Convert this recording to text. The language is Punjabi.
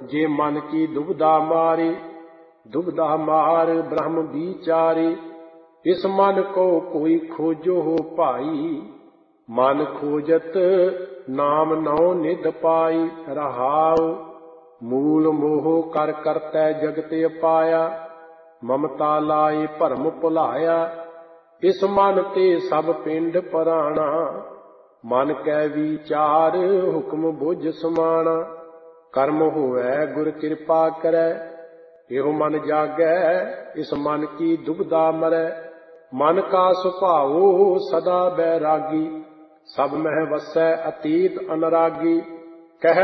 ਜੇ ਮਨ ਕੀ ਦੁਬਿਧਾ ਮਾਰੀ, ਦੁਬਿਧਾ ਮਾਰ ਬ੍ਰਹਮ ਵਿਚਾਰੀ। ਇਸ ਮਨ ਕੋ ਕੋਈ ਖੋਜੋ ਹੋ ਭਾਈ, ਮਨ ਖੋਜਤ ਨਾਮ ਨਉ ਨਿਧ ਪਾਈ। ਰਹਾਉ ਮੂਲ ਮੋਹ ਕਰ ਕਰਤੈ ਜਗਤ ਅਪਾਇਆ, ਮਮਤਾ ਲਾਏ ਭਰਮ ਭੁਲਾਇਆ। ਇਸ ਮਨ ਤੇ ਸਭ ਪਿੰਡ ਪਰਾਣਾ, ਮਨ ਕੈ ਵਿਚਾਰ ਹੁਕਮ ਬੁਝ ਸਮਾਣਾ। ਕਰਮ ਹੋਵੈ ਗੁਰ ਕਿਰਪਾ ਕਰੈ, ਇਹੋ ਮਨ ਜਾਗੈ ਇਸ ਮਨ ਕੀ ਦੁਬਿਧਾ ਮਰੈ। ਮਨ ਕਾ ਸੁਭਾਉ ਸਦਾ ਬੈਰਾਗੀ, ਸਭ ਮਹਿ ਵਸੈ ਅਤੀਤ ਅਨਰਾਗੀ।